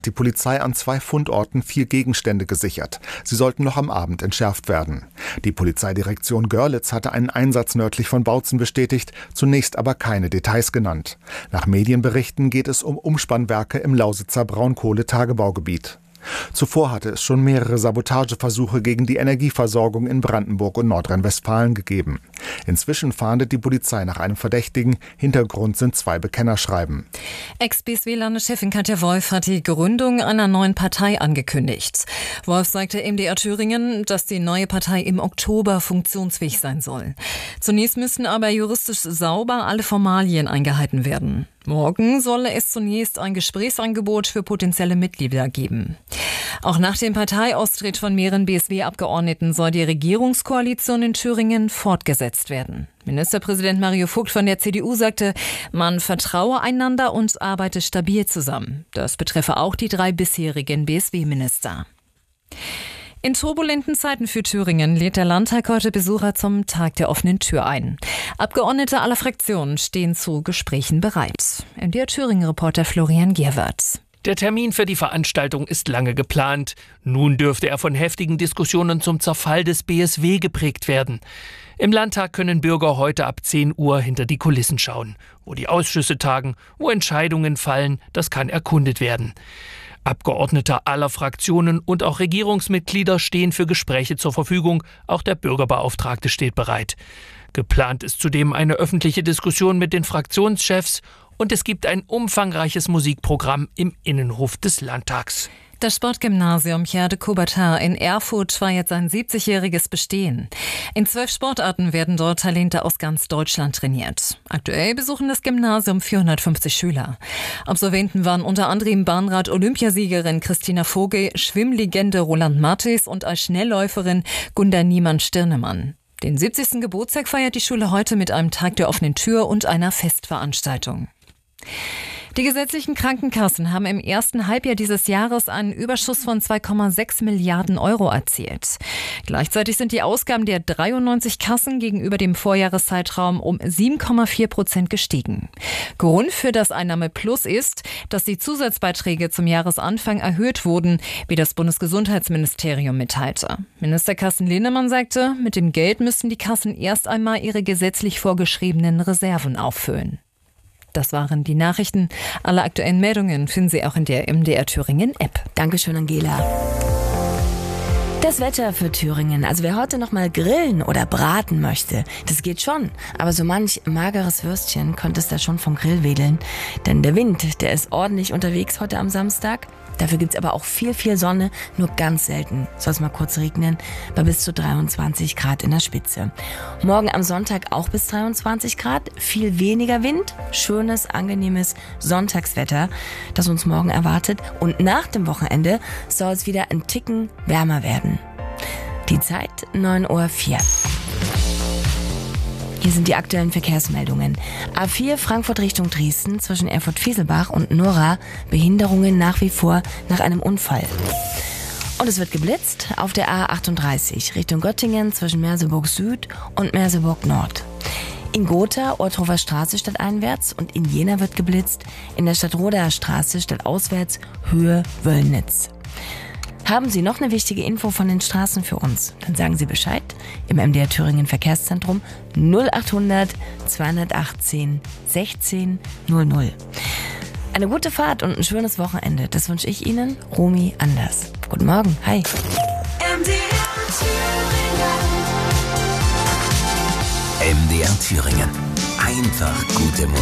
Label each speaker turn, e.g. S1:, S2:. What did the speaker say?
S1: Die Polizei an 2 Fundorten 4 Gegenstände gesichert. Sie sollten noch am Abend entschärft werden. Die Polizeidirektion Görlitz hatte einen Einsatz nördlich von Bautzen bestätigt, zunächst aber keine Details genannt. Nach Medienberichten geht es um Umspannwerke im Lausitzer Braunkohletagebaugebiet. Zuvor hatte es schon mehrere Sabotageversuche gegen die Energieversorgung in Brandenburg und Nordrhein-Westfalen gegeben. Inzwischen fahndet die Polizei nach einem Verdächtigen. Hintergrund sind 2 Bekennerschreiben.
S2: Ex-BSW-Landeschefin Katja Wolf hat die Gründung einer neuen Partei angekündigt. Wolf sagte MDR Thüringen, dass die neue Partei im Oktober funktionsfähig sein soll. Zunächst müssten aber juristisch sauber alle Formalien eingehalten werden. Morgen solle es zunächst ein Gesprächsangebot für potenzielle Mitglieder geben. Auch nach dem Parteiaustritt von mehreren BSW-Abgeordneten soll die Regierungskoalition in Thüringen fortgesetzt werden. Ministerpräsident Mario Vogt von der CDU sagte, man vertraue einander und arbeite stabil zusammen. Das betreffe auch die 3 bisherigen BSW-Minister. In turbulenten Zeiten für Thüringen lädt der Landtag heute Besucher zum Tag der offenen Tür ein. Abgeordnete aller Fraktionen stehen zu Gesprächen bereit. MDR Thüringen-Reporter Florian Gierwirth.
S3: Der Termin für die Veranstaltung ist lange geplant. Nun dürfte er von heftigen Diskussionen zum Zerfall des BSW geprägt werden. Im Landtag können Bürger heute ab 10 Uhr hinter die Kulissen schauen. Wo die Ausschüsse tagen, wo Entscheidungen fallen, das kann erkundet werden. Abgeordnete aller Fraktionen und auch Regierungsmitglieder stehen für Gespräche zur Verfügung. Auch der Bürgerbeauftragte steht bereit. Geplant ist zudem eine öffentliche Diskussion mit den Fraktionschefs und es gibt ein umfangreiches Musikprogramm im Innenhof des Landtags.
S2: Das Sportgymnasium Pierre de Coubertin in Erfurt feiert sein 70-jähriges Bestehen. In 12 Sportarten werden dort Talente aus ganz Deutschland trainiert. Aktuell besuchen das Gymnasium 450 Schüler. Absolventen waren unter anderem Bahnrad-Olympiasiegerin Christina Vogel, Schwimmlegende Roland Matthes und als Schnellläuferin Gunda Niemann-Stirnemann. Den 70. Geburtstag feiert die Schule heute mit einem Tag der offenen Tür und einer Festveranstaltung. Die gesetzlichen Krankenkassen haben im ersten Halbjahr dieses Jahres einen Überschuss von 2,6 Milliarden Euro erzielt. Gleichzeitig sind die Ausgaben der 93 Kassen gegenüber dem Vorjahreszeitraum um 7,4% gestiegen. Grund für das Einnahmeplus ist, dass die Zusatzbeiträge zum Jahresanfang erhöht wurden, wie das Bundesgesundheitsministerium mitteilte. Minister Carsten Linnemann sagte, mit dem Geld müssten die Kassen erst einmal ihre gesetzlich vorgeschriebenen Reserven auffüllen. Das waren die Nachrichten. Alle aktuellen Meldungen finden Sie auch in der MDR Thüringen App.
S4: Dankeschön, Angela. Das Wetter für Thüringen. Also wer heute noch mal grillen oder braten möchte, das geht schon. Aber so manch mageres Würstchen könnte es da schon vom Grill wedeln. Denn der Wind, der ist ordentlich unterwegs heute am Samstag. Dafür gibt's aber auch viel Sonne, nur ganz selten soll es mal kurz regnen, bei bis zu 23 Grad in der Spitze. Morgen am Sonntag auch bis 23 Grad, viel weniger Wind, schönes, angenehmes Sonntagswetter, das uns morgen erwartet. Und nach dem Wochenende soll es wieder ein Ticken wärmer werden. Die Zeit 9:04 Uhr. Hier sind die aktuellen Verkehrsmeldungen. A4 Frankfurt Richtung Dresden zwischen Erfurt-Fieselbach und Nora. Behinderungen nach wie vor nach einem Unfall. Und es wird geblitzt auf der A38 Richtung Göttingen zwischen Merseburg Süd und Merseburg Nord. In Gotha Orthofer Straße stadteinwärts und in Jena wird geblitzt. In der Stadtroder Straße stadtauswärts Höhe Wöllnitz. Haben Sie noch eine wichtige Info von den Straßen für uns? Dann sagen Sie Bescheid im MDR Thüringen Verkehrszentrum 0800 218 16 00. Eine gute Fahrt und ein schönes Wochenende. Das wünsche ich Ihnen, Romy Anders. Guten Morgen. Hi.
S5: MDR Thüringen. Einfach gute Musik.